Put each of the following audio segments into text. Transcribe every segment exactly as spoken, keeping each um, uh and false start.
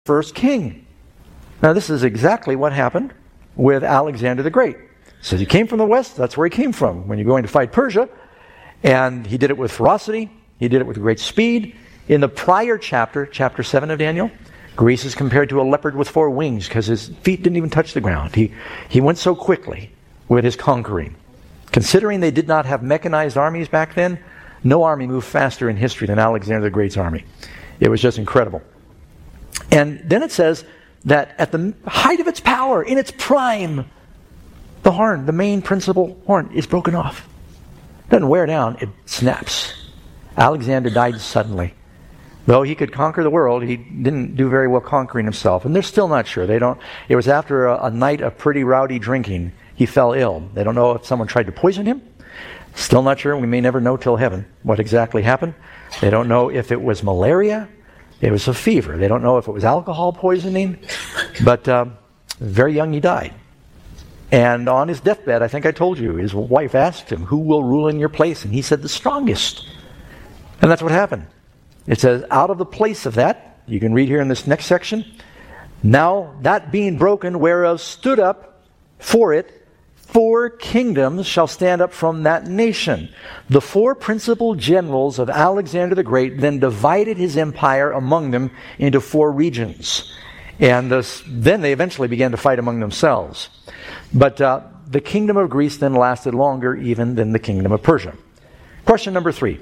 first king. Now this is exactly what happened with Alexander the Great. So he came from the west, that's where he came from when you're going to fight Persia. And he did it with ferocity, he did it with great speed. In the prior chapter, chapter seven of Daniel, Greece is compared to a leopard with four wings because his feet didn't even touch the ground. He, he went so quickly with his conquering. Considering they did not have mechanized armies back then, no army moved faster in history than Alexander the Great's army. It was just incredible. And then it says that at the height of its power, in its prime, the horn, the main principal horn, is broken off. It doesn't wear down, it snaps. Alexander died suddenly. Though he could conquer the world, he didn't do very well conquering himself. And they're still not sure. They don't. It was after a, a night of pretty rowdy drinking, he fell ill. They don't know if someone tried to poison him. Still not sure. We may never know till heaven what exactly happened. They don't know if it was malaria. It was a fever. They don't know if it was alcohol poisoning. But uh, very young he died. And on his deathbed, I think I told you, his wife asked him, who will rule in your place? And he said, the strongest. And that's what happened. It says, out of the place of that, you can read here in this next section, now that being broken, whereof stood up for it, four kingdoms shall stand up from that nation. The four principal generals of Alexander the Great then divided his empire among them into four regions. And this, then they eventually began to fight among themselves. But uh, the kingdom of Greece then lasted longer even than the kingdom of Persia. Question number three.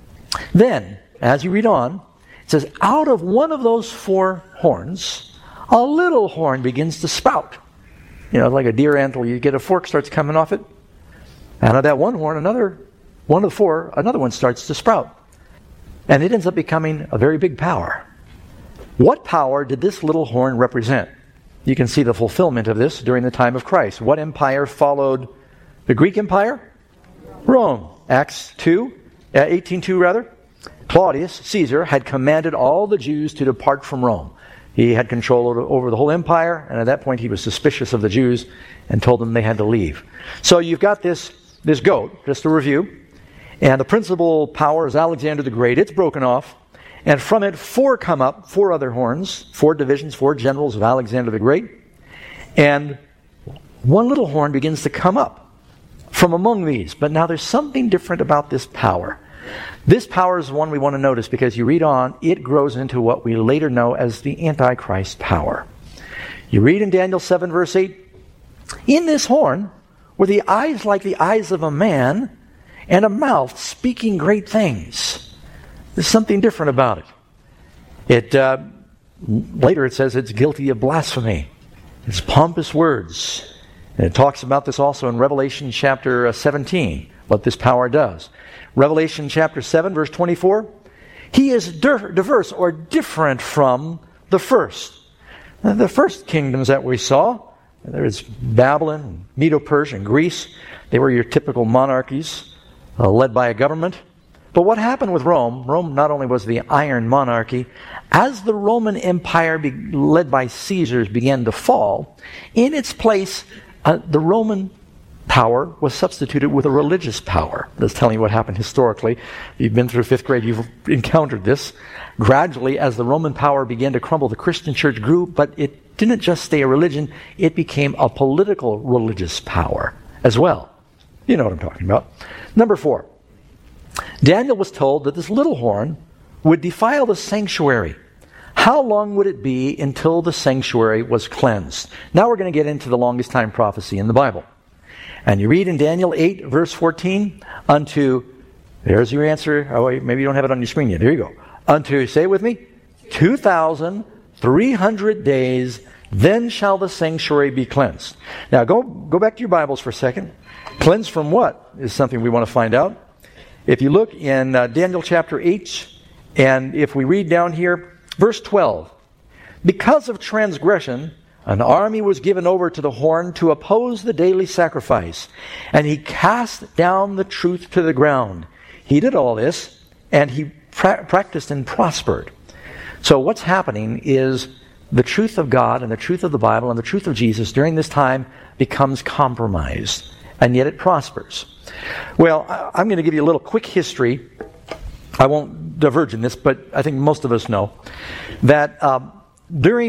Then, as you read on, it says, out of one of those four horns, a little horn begins to spout. You know, like a deer antler, you get a fork starts coming off it. Out of that one horn, another, one of the four, another one starts to sprout. And it ends up becoming a very big power. What power did this little horn represent? You can see the fulfillment of this during the time of Christ. What empire followed the Greek Empire? Rome. Acts two, uh, eighteen two rather. Claudius, Caesar, had commanded all the Jews to depart from Rome. He had control over the whole empire, and at that point he was suspicious of the Jews and told them they had to leave. So you've got this, this goat, just to review, and the principal power is Alexander the Great. It's broken off, and from it four come up, four other horns, four divisions, four generals of Alexander the Great, and one little horn begins to come up from among these. But now there's something different about this power. This power is one we want to notice because you read on, it grows into what we later know as the Antichrist power. You read in Daniel seven verse eight, in this horn were the eyes like the eyes of a man and a mouth speaking great things. There's something different about it. It uh, later it says it's guilty of blasphemy. It's pompous words. And it talks about this also in Revelation chapter seventeen, what this power does. Revelation chapter seven, verse twenty-four. He is diverse or different from the first. Now, the first kingdoms that we saw, there's Babylon, Medo-Persia, and Greece. They were your typical monarchies uh, led by a government. But what happened with Rome, Rome not only was the iron monarchy, as the Roman Empire be, led by Caesars began to fall, in its place, uh, the Roman power was substituted with a religious power. That's telling you what happened historically. If you've been through fifth grade, you've encountered this. Gradually, as the Roman power began to crumble, the Christian church grew, but it didn't just stay a religion, it became a political religious power as well. You know what I'm talking about. Number four. Daniel was told that this little horn would defile the sanctuary. How long would it be until the sanctuary was cleansed? Now we're going to get into the longest time prophecy in the Bible. And you read in Daniel eight, verse fourteen, unto, there's your answer. Oh, wait, maybe you don't have it on your screen yet. There you go. Unto, say it with me, two thousand three hundred days, then shall the sanctuary be cleansed. Now go, go back to your Bibles for a second. Cleansed from what is something we want to find out. If you look in uh, Daniel chapter eight, and if we read down here, verse twelve, because of transgression, an army was given over to the horn to oppose the daily sacrifice, and he cast down the truth to the ground. He did all this, and he pra- practiced and prospered. So what's happening is the truth of God and the truth of the Bible and the truth of Jesus during this time becomes compromised, and yet it prospers. Well, I'm going to give you a little quick history. I won't diverge in this, but I think most of us know that um, during